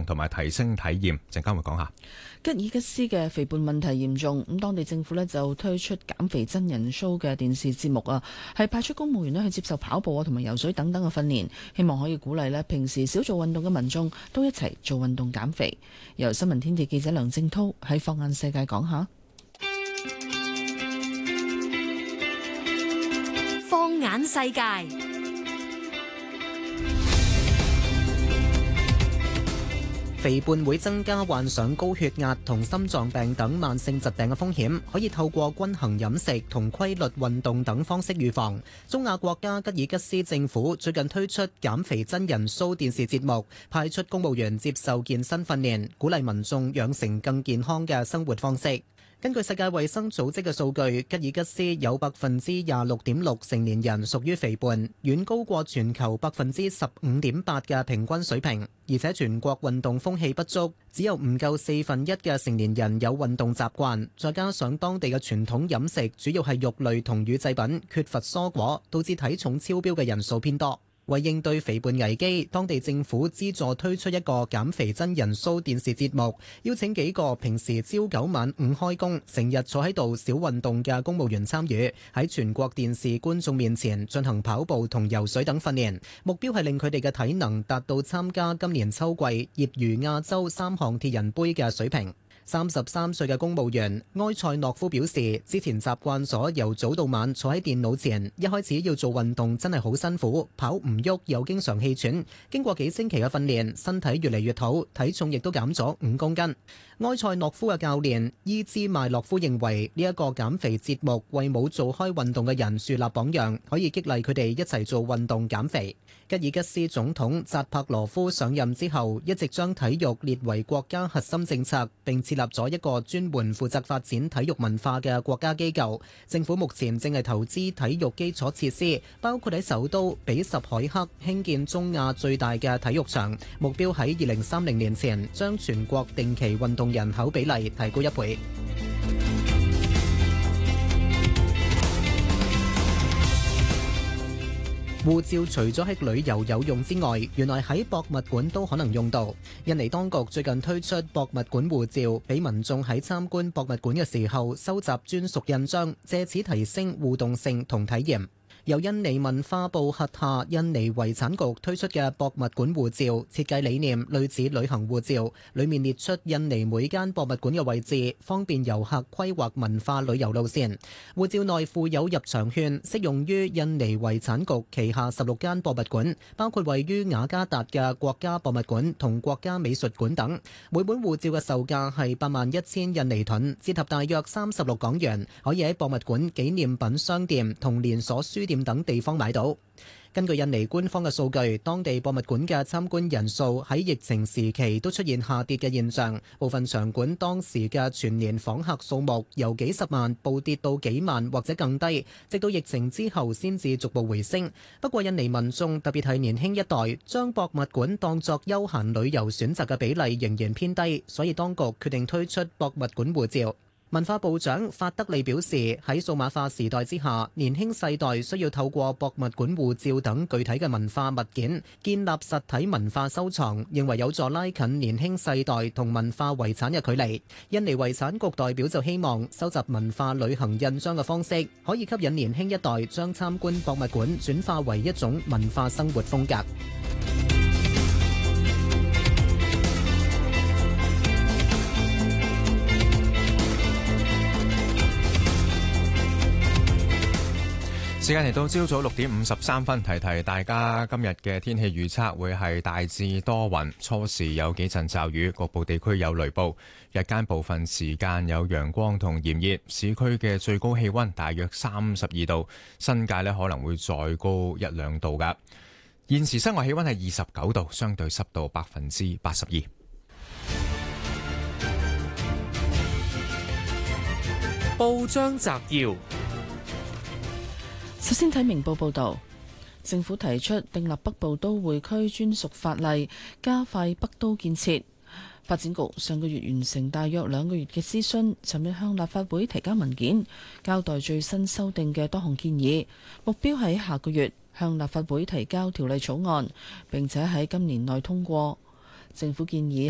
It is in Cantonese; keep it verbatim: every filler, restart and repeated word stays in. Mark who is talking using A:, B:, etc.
A: 動同埋提升體驗。陣間會講下。
B: 吉爾吉斯嘅肥胖問題嚴重，咁當地政府呢就推出減肥真人 show 嘅電視節目啊，係派出公務員呢去接受跑步啊同埋游水等等嘅訓練，希望可以鼓勵呢平時少做運動嘅民眾都一齊做運動減肥。由新聞天地記者梁正濤喺放眼世界講下。
C: 放眼世界。
D: 肥胖會增加患上高血壓同心臟病等慢性疾病嘅風險，可以透過均衡飲食同規律運動等方式預防。中亞國家吉爾吉斯政府最近推出減肥真人 show 電視節目，派出公務員接受健身訓練，鼓勵民眾養成更健康嘅生活方式。根據世界衛生組織嘅數據，吉爾吉斯有百分之廿六點六成年人屬於肥胖，遠高過全球百分之十五點八嘅平均水平。而且全國運動風氣不足，只有唔夠四分一嘅成年人有運動習慣，再加上當地嘅傳統飲食主要係肉類同乳製品，缺乏蔬果，導致體重超標嘅人數偏多。為應對肥胖危機，當地政府資助推出一個減肥真人 show 電視節目，邀請幾個平時朝九晚五開工、成日坐喺度少運動嘅公務員參與，喺全國電視觀眾面前進行跑步同游水等訓練，目標係令佢哋嘅體能達到參加今年秋季業餘亞洲三項鐵人杯嘅水平。三十三歲嘅公務員埃塞諾夫表示，之前習慣咗由早到晚坐喺電腦前，一開始要做運動真係好辛苦，跑唔喐又經常氣喘。經過幾星期嘅訓練，身體越嚟越好，體重亦都減咗五公斤。埃塞諾夫嘅教練伊茲邁洛夫認為呢一個減肥節目為冇做開運動嘅人樹立榜樣，可以激勵佢哋一齊做運動減肥。吉爾吉斯總統扎帕羅夫上任之後，一直將體育列為國家核心政策，並設立咗一個專門負責發展體育文化嘅國家機構。政府目前正係投資體育基礎設施，包括喺首都比什凱克興建中亞最大嘅體育場，目標喺二零三零年前將全國定期運動人口比例提高一倍。護照除咗喺旅遊有用之外，原來喺博物館都可能用到。印尼當局最近推出博物館護照，俾民眾喺參觀博物館嘅時候收集專屬印章，借此提升互動性同體驗。由印尼文化部轄下印尼遺產局推出嘅博物館護照，設計理念類似旅行護照，裡面列出印尼每間博物館嘅位置，方便遊客規劃文化旅遊路線。護照內附有入場券，適用於印尼遺產局旗下十六間博物館，包括位於雅加達嘅國家博物館同國家美術館等。每本護照嘅售價係八萬一千印尼盾，折合大約三十六港元，可以喺博物館紀念品商店同連鎖書店等地方買到。根據印尼官方嘅數據，當地博物館嘅參觀人數喺疫情時期都出現下跌嘅現象，部分場館當時嘅全年訪客數目由幾十萬暴跌到幾萬或者更低，直到疫情之後先至逐步回升。不過印尼民眾特別係年輕一代將博物館當作休閒旅遊選擇嘅比例仍然偏低，所以當局決定推出博物館護照。文化部長法德利表示，喺數碼化時代之下，年輕世代需要透過博物館護照等具體嘅文化物件，建立實體文化收藏，認為有助拉近年輕世代同文化遺產嘅距離。印尼遺產局代表就希望收集文化旅行印章嘅方式，可以吸引年輕一代將參觀博物館轉化為一種文化生活風格。
A: 時間嚟到朝早六點五十三分，提提大家今日嘅天氣預測會係大致多雲，初時有幾陣驟雨，局部地區有雷暴。日間部分時間有陽光同炎熱，市區嘅最高氣溫大約三十二度，新界呢可能會再高一兩度㗎。現時室外氣溫係二十九度，相對濕度百分之八十二。
E: 報章摘要。
B: 首先睇明報報導，政府提出訂立北部都會區專屬法例，加快北都建設。發展局上個月完成大約兩個月嘅諮詢，尋日向立法會提交文件，交代最新修訂嘅多項建議，目標喺下個月向立法會提交條例草案，並且喺今年內通過。政府建議